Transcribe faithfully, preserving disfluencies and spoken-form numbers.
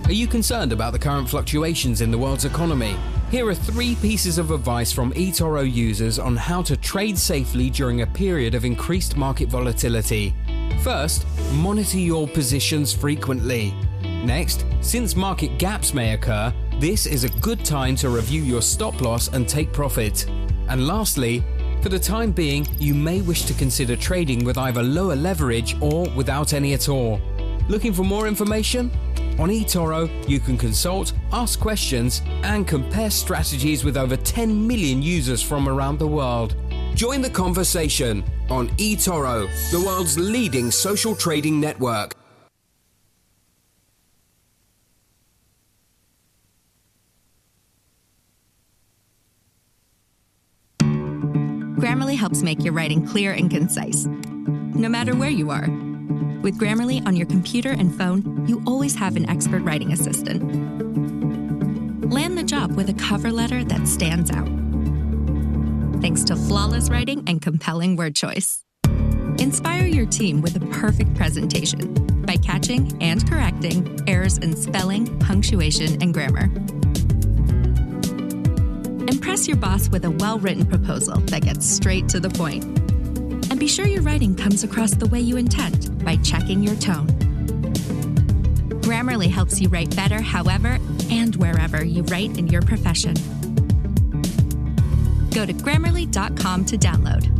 Are you concerned about the current fluctuations in the world's economy? Here are three pieces of advice from eToro users on how to trade safely during a period of increased market volatility. First, monitor your positions frequently. Next, since market gaps may occur, this is a good time to review your stop loss and take profit. And lastly, for the time being, you may wish to consider trading with either lower leverage or without any at all. Looking for more information? On eToro, you can consult, ask questions, and compare strategies with over ten million users from around the world. Join the conversation on eToro, the world's leading social trading network. Grammarly helps make your writing clear and concise, no matter where you are. With Grammarly on your computer and phone, you always have an expert writing assistant. Land the job with a cover letter that stands out, thanks to flawless writing and compelling word choice. Inspire your team with a perfect presentation by catching and correcting errors in spelling, punctuation, and grammar. Impress your boss with a well-written proposal that gets straight to the point. And be sure your writing comes across the way you intend by checking your tone. Grammarly helps you write better however and wherever you write in your profession. Go to Grammarly dot com to download.